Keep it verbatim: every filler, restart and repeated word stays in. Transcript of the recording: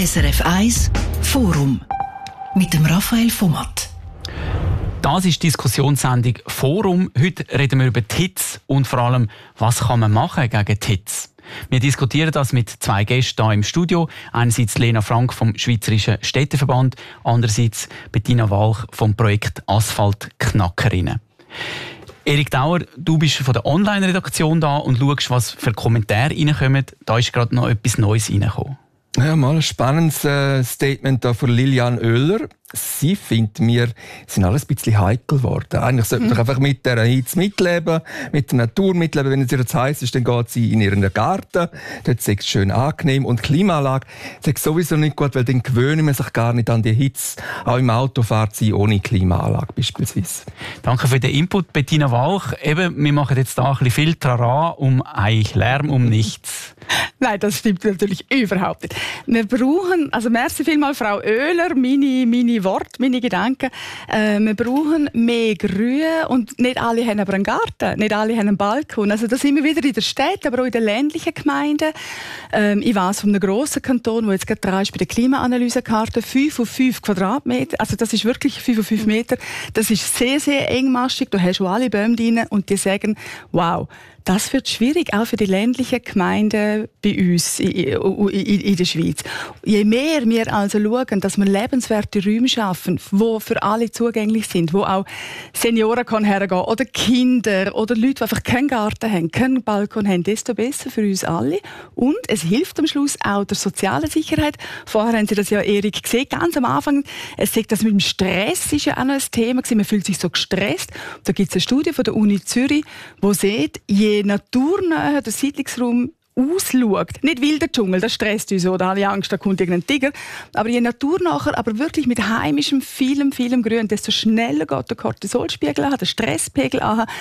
S R F eins Forum mit dem Raphael Vomat. Das ist die Diskussionssendung Forum. Heute reden wir über die Hitze und vor allem, was kann man machen gegen die Hitze. Wir diskutieren das mit zwei Gästen hier im Studio. Einerseits Lena Frank vom Schweizerischen Städteverband, andererseits Bettina Walch vom Projekt Asphaltknackerinnen. Erik Dauer, du bist von der Online-Redaktion da und schaust, was für Kommentare reinkommen. Da ist gerade noch etwas Neues reingekommen. Ja, mal ein spannendes äh, Statement da von Lilian Oehler. Sie findet, wir sind alles ein bisschen heikel geworden. Eigentlich sollte man mhm. einfach mit der Hitze mitleben, mit der Natur mitleben. Wenn es ihr zu heiß ist, dann geht sie in ihren Garten. Dort ist es schön angenehm. Und die Klimaanlage ist sowieso nicht gut, weil dann gewöhnt man sich gar nicht an die Hitze. Auch im Auto fährt sie ohne Klimaanlage beispielsweise. Danke für den Input, Bettina Walch. Eben, wir machen jetzt da ein bisschen viel Trara um eigentlich Lärm um nichts. Nein, das stimmt natürlich überhaupt nicht. Wir brauchen, also merci vielmals Frau Oehler, meine, meine Worte, meine Gedanken. Äh, wir brauchen mehr Grün und nicht alle haben aber einen Garten, nicht alle haben einen Balkon. Also das sind wir wieder in der Stadt, aber auch in den ländlichen Gemeinden. Ähm, ich weiss von einem grossen Kanton, wo jetzt gerade dran ist bei der Klimaanalysekarte, fünf auf fünf Quadratmeter, also das ist wirklich fünf auf fünf Meter, das ist sehr, sehr engmaschig, da hast du alle Bäume drin und die sagen, wow, das wird schwierig, auch für die ländlichen Gemeinden bei uns in, in, in der Schweiz. Je mehr wir also schauen, dass wir lebenswerte Räume schaffen, die für alle zugänglich sind, wo auch Senioren können hergehen oder Kinder oder Leute, die einfach keinen Garten haben, keinen Balkon haben, desto besser für uns alle. Und es hilft am Schluss auch der sozialen Sicherheit. Vorher haben Sie das ja, Erik, gesehen, ganz am Anfang. Es sagt, dass mit dem Stress ist ja auch noch ein Thema gewesen. Man fühlt sich so gestresst. Da gibt es eine Studie von der Uni Zürich, die sieht, je naturnäher der Siedlungsraum ausschaut, nicht wilder Dschungel, das stresst uns, oder alle Angst, da kommt irgendein Tiger, aber je naturnacher, aber wirklich mit heimischem, vielem, vielem Grün, desto schneller geht der Cortisolspiegel an, der Stresspegel an,